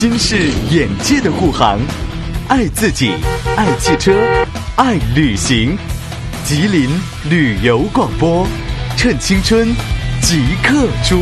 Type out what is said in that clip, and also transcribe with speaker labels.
Speaker 1: 新式眼界的护航，爱自己，爱汽车，爱旅行。吉林旅游广播，趁青春即刻出